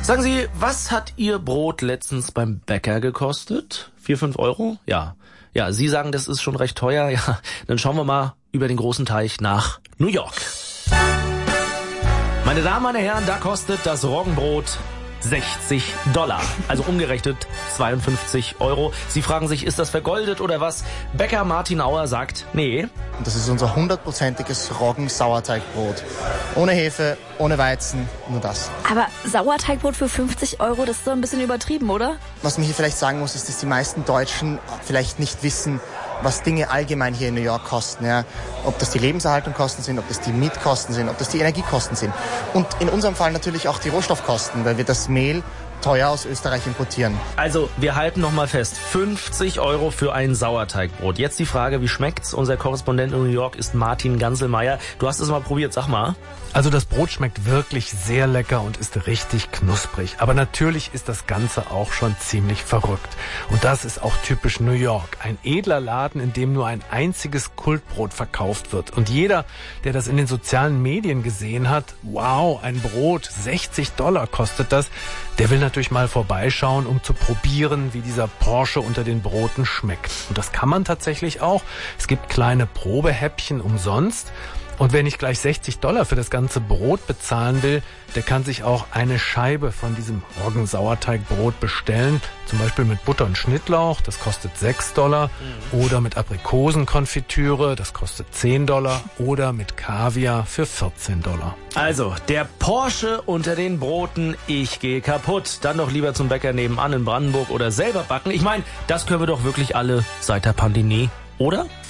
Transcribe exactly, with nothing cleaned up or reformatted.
Sagen Sie, was hat Ihr Brot letztens beim Bäcker gekostet? Vier, fünf Euro? Ja. Ja, Sie sagen, das ist schon recht teuer. Ja, dann schauen wir mal über den großen Teich nach New York. Meine Damen, meine Herren, da kostet das Roggenbrot sechzig Dollar, also umgerechnet zweiundfünfzig Euro. Sie fragen sich, ist das vergoldet oder was? Bäcker Martin Auer sagt, nee. Das ist unser hundertprozentiges Roggen-Sauerteigbrot. Ohne Hefe, ohne Weizen, nur das. Aber Sauerteigbrot für fünfzig Euro, das ist so ein bisschen übertrieben, oder? Was man hier vielleicht sagen muss, ist, dass die meisten Deutschen vielleicht nicht wissen, was Dinge allgemein hier in New York kosten. Ja. Ob das die Lebenserhaltungskosten sind, ob das die Mietkosten sind, ob das die Energiekosten sind. Und in unserem Fall natürlich auch die Rohstoffkosten, weil wir das Mehl teuer aus Österreich importieren. Also, wir halten noch mal fest, fünfzig Euro für ein Sauerteigbrot. Jetzt die Frage, wie schmeckt's? Unser Korrespondent in New York ist Martin Ganselmeier. Du hast es mal probiert, sag mal. Also das Brot schmeckt wirklich sehr lecker und ist richtig knusprig. Aber natürlich ist das Ganze auch schon ziemlich verrückt. Und das ist auch typisch New York. Ein edler Laden, in dem nur ein einziges Kultbrot verkauft wird. Und jeder, der das in den sozialen Medien gesehen hat, wow, ein Brot, sechzig Dollar kostet das, der will natürlich mal vorbeischauen, um zu probieren, wie dieser Porsche unter den Broten schmeckt. Und das kann man tatsächlich auch. Es gibt kleine Probehäppchen umsonst. Und wer nicht gleich sechzig Dollar für das ganze Brot bezahlen will, der kann sich auch eine Scheibe von diesem Roggensauerteigbrot bestellen. Zum Beispiel mit Butter und Schnittlauch, das kostet sechs Dollar. Mhm. Oder mit Aprikosenkonfitüre, das kostet zehn Dollar. Oder mit Kaviar für vierzehn Dollar. Also, der Porsche unter den Broten, ich gehe kaputt. Dann doch lieber zum Bäcker nebenan in Brandenburg oder selber backen. Ich meine, das können wir doch wirklich alle seit der Pandemie, oder?